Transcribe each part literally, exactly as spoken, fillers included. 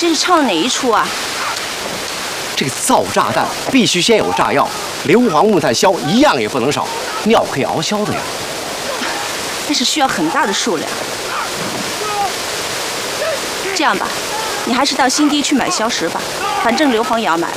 这是唱的哪一出啊？ 这个造炸弹必须先有炸药，硫磺、木炭、硝一样也不能少，尿可以熬硝的呀。 但是需要很大的数量。这样吧，你还是到新地去买硝石吧，反正硫磺也要买了。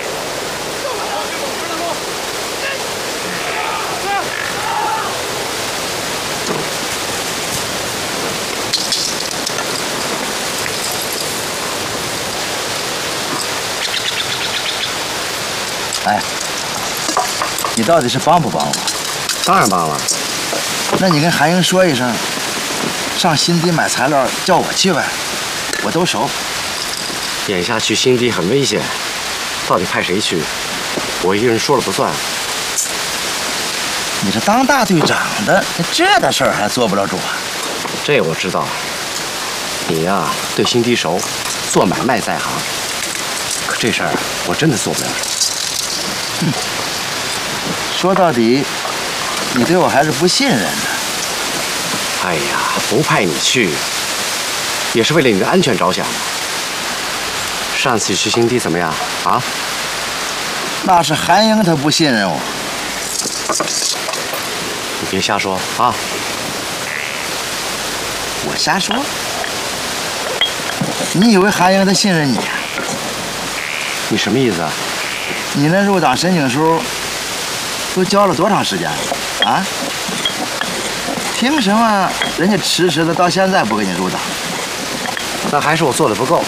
哎，你到底是帮不帮我？ 当然帮了。 那你跟韩英说一声，上新地买材料叫我去呗，我都熟。 眼下去新地很危险，到底派谁去？我一个人说了不算。 你这当大队长的，这点事儿还做不了主啊？ 这我知道。你呀、啊，对新地熟，做买卖在行。可这事儿我真的做不了主。 哼，说到底，你对我还是不信任的。 哎呀，不派你去，也是为了你的安全着想。上次去新地怎么样啊？ 那是韩英她不信任我。 你别瞎说啊！ 我瞎说？你以为韩英她信任你？ 你什么意思啊？ 你那入党申请书都交了多长时间了啊？凭什么人家迟迟的到现在不给你入党？ 那还是我做的不够。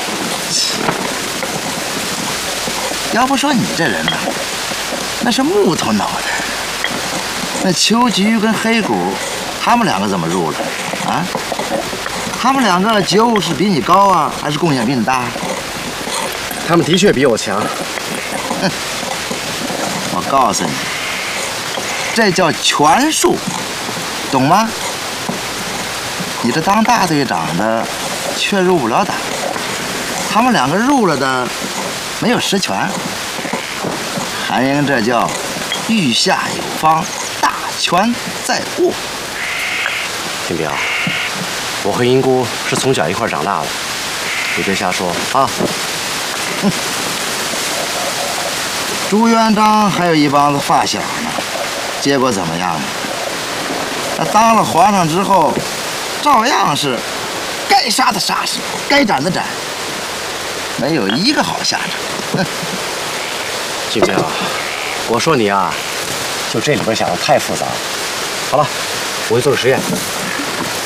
要不说你这人呢，那是木头脑袋。那秋菊跟黑谷，他们两个怎么入了啊？他们两个觉悟是比你高啊，还是贡献比你大？ 他们的确比我强。 哼。 我告诉你，这叫权术，懂吗？你这当大队长的，却入不了党。他们两个入了的，没有实权。韩英这叫御下有方，大权在握。 金彪，我和英姑是从小一块长大的，你别瞎说啊！ 哼。 朱元璋还有一帮子发小呢，结果怎么样？他当了皇上之后，照样是该杀的杀死，该斩的斩，没有一个好下场。 金彪，我说你啊，就这里边想的太复杂了。好了，我去做个实验。